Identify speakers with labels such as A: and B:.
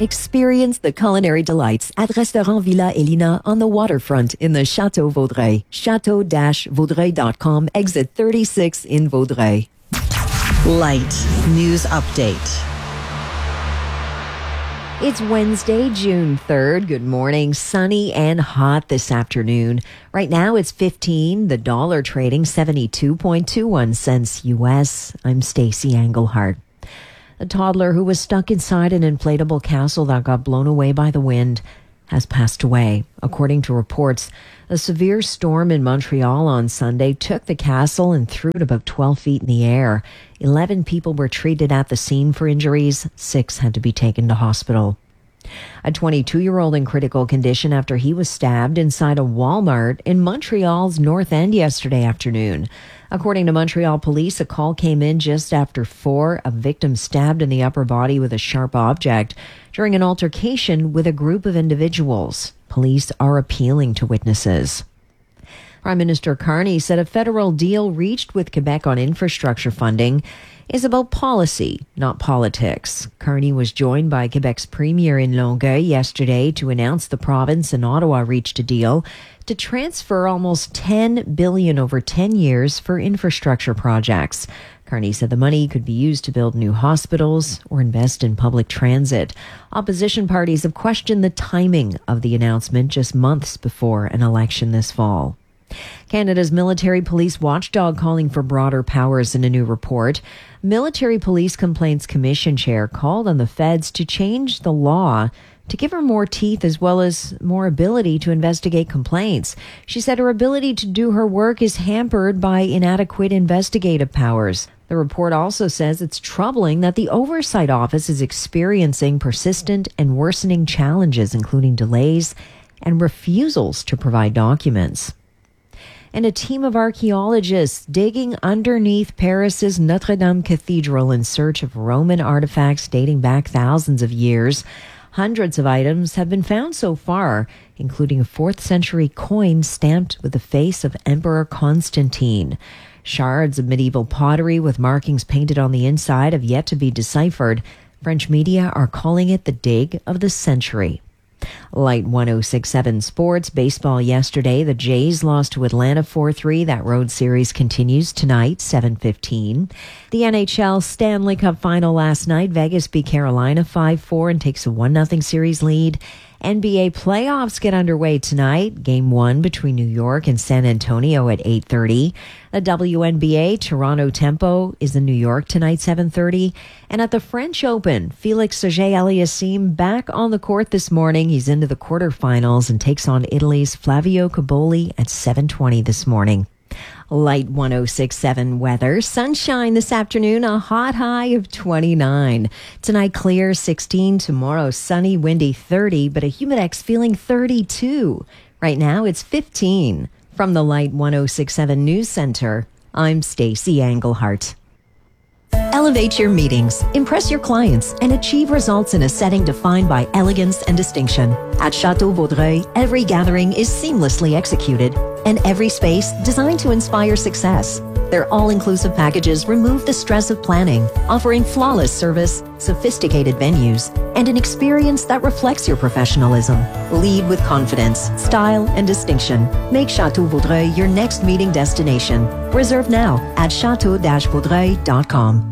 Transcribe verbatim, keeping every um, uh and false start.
A: Experience the culinary delights at Restaurant Villa Elina on the waterfront in the Chateau Vaudreuil. chateau dash vaudreuil dot com, exit thirty-six in Vaudreuil.
B: Light News Update.
A: It's Wednesday, June third. Good morning. Sunny and hot this afternoon. Right now it's fifteen. The dollar trading seventy-two point two one cents U S. I'm Stacey Englehart. A toddler who was stuck inside an inflatable castle that got blown away by the wind has passed away. According to reports, a severe storm in Montreal on Sunday took the castle and threw it about twelve feet in the air. Eleven people were treated at the scene for injuries. Six had to be taken to hospital. A twenty-two-year-old in critical condition after he was stabbed inside a Walmart in Montreal's North End yesterday afternoon. According to Montreal police, a call came in just after four. A victim stabbed in the upper body with a sharp object during an altercation with a group of individuals. Police are appealing to witnesses. Prime Minister Carney said a federal deal reached with Quebec on infrastructure funding is about policy, not politics. Carney was joined by Quebec's premier in Longueuil yesterday to announce the province and Ottawa reached a deal to transfer almost ten billion dollars over ten years for infrastructure projects. Carney said the money could be used to build new hospitals or invest in public transit. Opposition parties have questioned the timing of the announcement just months before an election this fall. Canada's military police watchdog calling for broader powers in a new report. Military Police Complaints Commission Chair called on the feds to change the law to give her more teeth as well as more ability to investigate complaints. She said her ability to do her work is hampered by inadequate investigative powers. The report also says it's troubling that the Oversight Office is experiencing persistent and worsening challenges, including delays and refusals to provide documents. And a team of archaeologists digging underneath Paris's Notre Dame Cathedral in search of Roman artifacts dating back thousands of years. Hundreds of items have been found so far, including a fourth century coin stamped with the face of Emperor Constantine. Shards of medieval pottery with markings painted on the inside have yet to be deciphered. French media are calling it the dig of the century. Light one oh six point seven Sports. Baseball yesterday. The Jays lost to Atlanta four three. That road series continues tonight, seven fifteen. The N H L Stanley Cup Final last night. Vegas beat Carolina five four and takes a one nothing series lead. N B A playoffs get underway tonight. Game one between New York and San Antonio at eight thirty. The W N B A Toronto Tempo is in New York tonight, seven thirty. And at the French Open, Felix Auger-Aliassime back on the court this morning. He's into the quarterfinals and takes on Italy's Flavio Cobolli at seven twenty this morning. Light one oh six point seven weather. Sunshine this afternoon, a hot high of twenty-nine. Tonight clear, sixteen. Tomorrow sunny, windy, thirty, but a humidex feeling thirty-two. Right now it's fifteen. From the Light one oh six point seven News Center, I'm Stacey Englehart. Elevate your meetings, impress your clients, and achieve results in a setting defined by elegance and distinction. At Chateau Vaudreuil, every gathering is seamlessly executed, and every space designed to inspire success. Their all-inclusive packages remove the stress of planning, offering flawless service, sophisticated venues, and an experience that reflects your professionalism. Lead with confidence, style, and distinction. Make Chateau Vaudreuil your next meeting destination. Reserve now at chateau dash vaudreuil dot com.